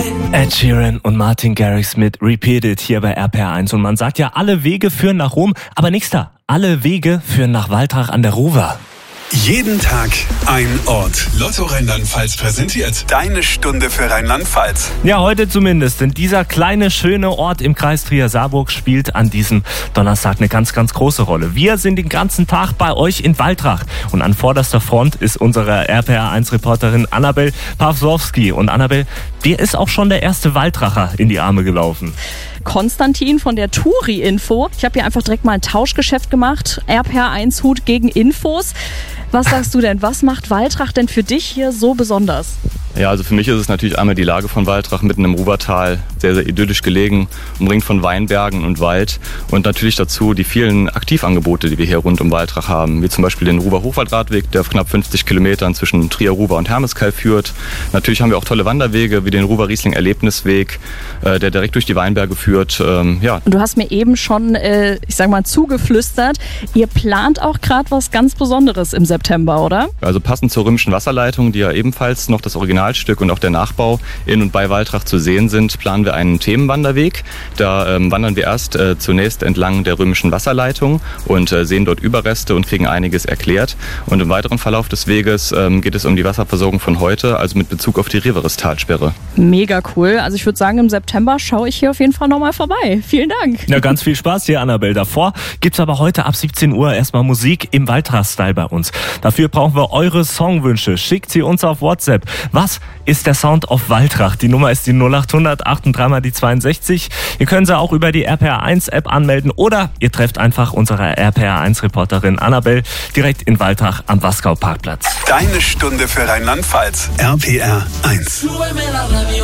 Ed Sheeran und Martin Garrix mit Repeated hier bei RPR1. Und man sagt ja, alle Wege führen nach Rom, aber nix da. Alle Wege führen nach Waltrach an der Ruwer. Jeden Tag ein Ort. Lotto Rheinland-Pfalz präsentiert Deine Stunde für Rheinland-Pfalz. Ja, heute zumindest. Denn dieser kleine, schöne Ort im Kreis Trier-Saarburg spielt an diesem Donnerstag eine ganz, ganz große Rolle. Wir sind den ganzen Tag bei euch in Waltrach. Und an vorderster Front ist unsere RPR1-Reporterin Annabel Pawlowski. Und Annabel, dir ist auch schon der erste Waltracher in die Arme gelaufen. Konstantin von der Touri-Info. Ich habe hier einfach direkt mal ein Tauschgeschäft gemacht. RPR1-Hut gegen Infos. Was sagst du denn? Was macht Waltrach denn für dich hier so besonders? Ja, also für mich ist es natürlich einmal die Lage von Waltrach mitten im Ruwertal, sehr, sehr idyllisch gelegen, umringt von Weinbergen und Wald und natürlich dazu die vielen Aktivangebote, die wir hier rund um Waltrach haben, wie zum Beispiel den Ruwer-Hochwaldradweg, der auf knapp 50 Kilometern zwischen Trier, Ruwer und Hermeskeil führt. Natürlich haben wir auch tolle Wanderwege wie den Ruwer-Riesling-Erlebnisweg, der direkt durch die Weinberge führt. Ja. Und du hast mir eben schon, zugeflüstert, ihr plant auch gerade was ganz Besonderes im September, oder? Also passend zur römischen Wasserleitung, die ja ebenfalls noch das Originalstück und auch der Nachbau in und bei Waltrach zu sehen sind, planen wir einen Themenwanderweg. Da wandern wir erst zunächst entlang der römischen Wasserleitung und sehen dort Überreste und kriegen einiges erklärt. Und im weiteren Verlauf des Weges geht es um die Wasserversorgung von heute, also mit Bezug auf die Riveris-Talsperre. Mega cool. Also ich würde sagen, im September schaue ich hier auf jeden Fall nochmal vorbei. Vielen Dank. Ja, ganz viel Spaß hier, Annabel. Davor gibt's aber heute ab 17 Uhr erstmal Musik im Waltrach-Style bei uns. Dafür brauchen wir eure Songwünsche. Schickt sie uns auf WhatsApp. Was ist der Sound of Waltrach? Die Nummer ist die 0800 83 mal die 62. Ihr könnt sie auch über die RPR1-App anmelden oder ihr trefft einfach unsere RPR1-Reporterin Annabel direkt in Waltrach am Wasgau-Parkplatz. Deine Stunde für Rheinland-Pfalz. RPR1.